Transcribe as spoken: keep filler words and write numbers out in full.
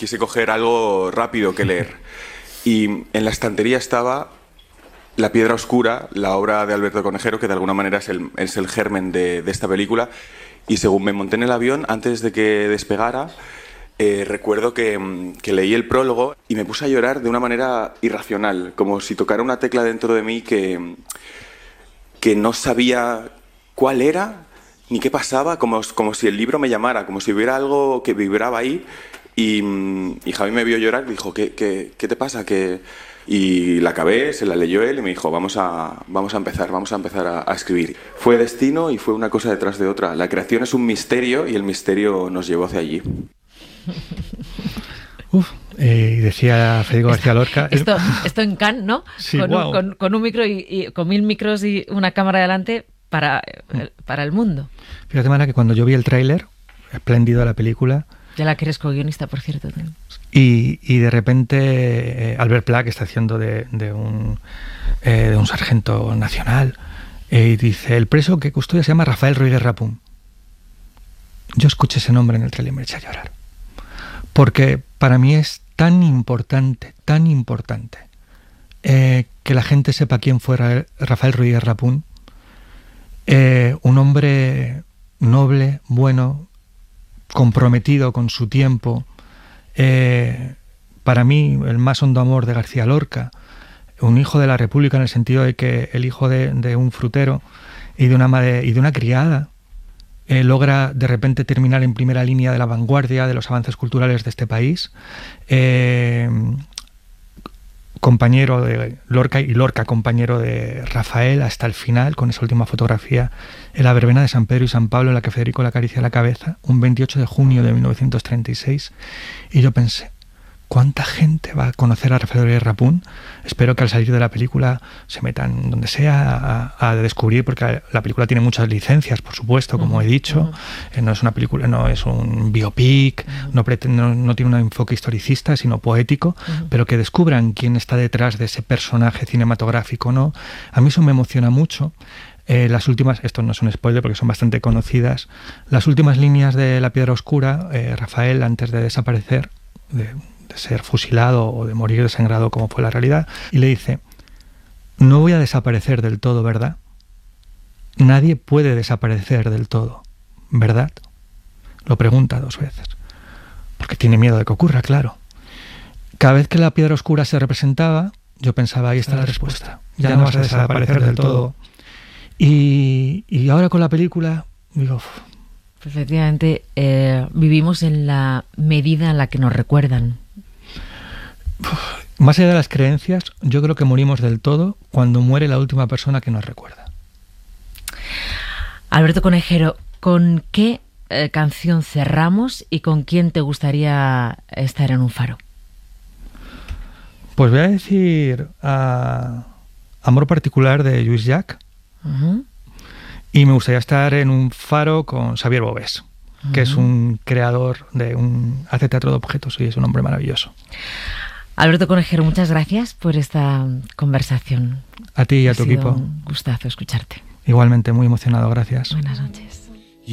quise coger algo rápido que leer. Y en la estantería estaba La piedra oscura, la obra de Alberto Conejero, que de alguna manera es el, es el germen de, de esta película. Y según me monté en el avión, antes de que despegara, eh, recuerdo que, que leí el prólogo y me puse a llorar de una manera irracional, como si tocara una tecla dentro de mí que, que no sabía cuál era ni qué pasaba, como, como si el libro me llamara, como si hubiera algo que vibraba ahí. Y, y Javi me vio llorar y dijo, ¿qué, qué, qué te pasa? ¿Qué...? Y la acabé, se la leyó él y me dijo, vamos a, vamos a empezar, vamos a empezar a, a escribir. Fue destino y fue una cosa detrás de otra. La creación es un misterio y el misterio nos llevó hacia allí. Uf, eh, decía Federico García Lorca... Esto, esto en Cannes, ¿no? Sí, con, wow. un, con, con un micro y, y con mil micros y una cámara delante para, para el mundo. Fíjate, Mara, que cuando yo vi el tráiler, espléndido de la película... Ya la que eres co-guionista, por cierto. Y, y de repente eh, Albert Pla, que está haciendo de, de, un, eh, de un sargento nacional, eh, y dice, el preso que custodia se llama Rafael Ruiz Rapún. Yo escuché ese nombre en el trailer y me eché a llorar. Porque para mí es tan importante, tan importante, eh, que la gente sepa quién fue Rafael Ruiz Rapún. Eh, un hombre noble, bueno, comprometido con su tiempo, eh, para mí el más hondo amor de García Lorca, un hijo de la República en el sentido de que el hijo de, de un frutero y de una, madre, y de una criada eh, logra de repente terminar en primera línea de la vanguardia de los avances culturales de este país, eh, compañero de Lorca y Lorca compañero de Rafael hasta el final, con esa última fotografía en la verbena de San Pedro y San Pablo en la que Federico le acaricia la cabeza, un veintiocho de junio de mil novecientos treinta y seis, y yo pensé, ¿cuánta gente va a conocer a Rafael Ruiz Rapún? Espero que al salir de la película se metan donde sea a, a descubrir, porque la película tiene muchas licencias, por supuesto, como he dicho. Uh-huh. No es una película, no es un biopic, uh-huh. no, pretende, no, no tiene un enfoque historicista, sino poético, uh-huh. pero que descubran quién está detrás de ese personaje cinematográfico, ¿no? A mí eso me emociona mucho. Eh, las últimas, esto no es un spoiler porque son bastante conocidas, las últimas líneas de La piedra oscura, eh, Rafael, antes de desaparecer, de, de ser fusilado o de morir desangrado como fue la realidad, y le dice, no voy a desaparecer del todo, ¿verdad? Nadie puede desaparecer del todo, ¿verdad? Lo pregunta dos veces, porque tiene miedo de que ocurra, claro. Cada vez que la piedra oscura se representaba, yo pensaba, ahí está la respuesta, ya, ya no vas a desaparecer del todo. Y, y ahora con la película, digo... Uf. Efectivamente, eh, vivimos en la medida en la que nos recuerdan. Más allá de las creencias, yo creo que morimos del todo cuando muere la última persona que nos recuerda. Alberto Conejero, ¿con qué eh, canción cerramos y con quién te gustaría estar en un faro? Pues voy a decir uh, Amor particular de Lluís Llach. Uh-huh. Y me gustaría estar en un faro con Xavier Bovés, uh-huh. que es un creador de un... hace teatro de objetos y es un hombre maravilloso. Alberto Conejero, muchas gracias por esta conversación. A ti y a tu ha sido equipo. Un gustazo escucharte. Igualmente, muy emocionado, gracias. Buenas noches.